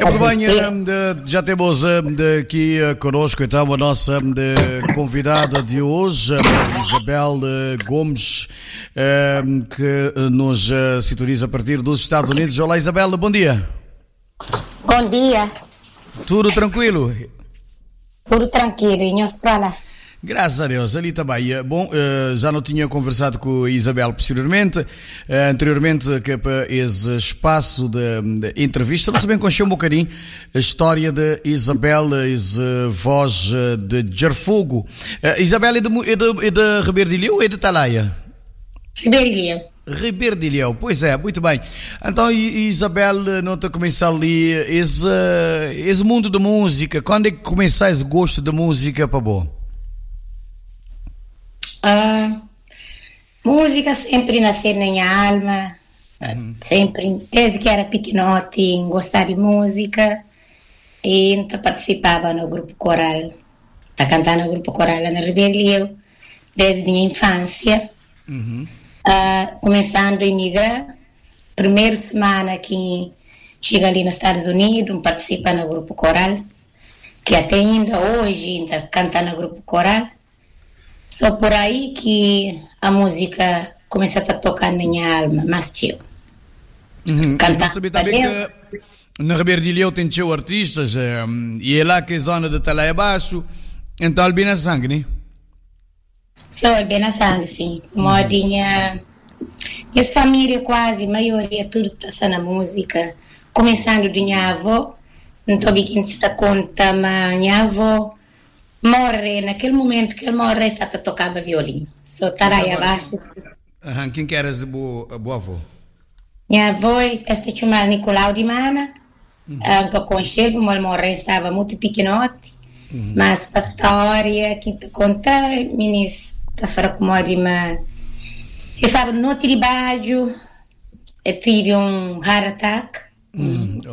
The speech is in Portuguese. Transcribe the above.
Muito bem, já temos aqui conosco então a nossa convidada de hoje, Isabel Gomes, que nos sintoniza a partir dos Estados Unidos. Olá Isabel, bom dia. Bom dia. Tudo tranquilo? Tudo tranquilo, e nós para lá. Graças a Deus, ali também. Bom, já não tinha conversado com a Isabel posteriormente, anteriormente, que para esse espaço de entrevista, mas também conheci um bocadinho a história de Isabel, essa voz de Jarfogo. Isabel é de Ribeiro de Ilhéu ou é de Talaia? Ribeiro de Ilhéu. Ribeiro de Ilhéu, pois é, muito bem. Então, Isabel, não te começar ali esse mundo de música, quando é que começar esse gosto de música para bom? Música sempre nasceu na minha alma, sempre, desde que era pequenote, gostar de música, e então participava no grupo coral, cantando no grupo coral na Ribeiro de Ilhéu, desde minha infância, começando a emigrar, primeira semana que chega ali nos Estados Unidos, participa no grupo coral, que até ainda hoje ainda canta no grupo coral. Só por aí que a música começa a tocar na minha alma, mas tio. Cantar também que na Ribeiro de Ilhéu tem teu artistas, e é lá que é a zona de Talaia Baixo, então é bem na sangue, né? Sim, é bem na sangue, sim. Modinha, as famílias quase, a maioria, tudo está na música. Começando de minha avó, não estou bem se dá conta, mas minha avó morre, naquele momento que ele morre, está a tocar violino. Só está aí abaixo. Quem que era a boa avó? Minha avó, esta chamada Nicolau de Mana, que com ele morre, estava muito pequenote, mas a história que te conta, ministro, está fora como de uma... Eu estava no trabalho, eu tive heart attack,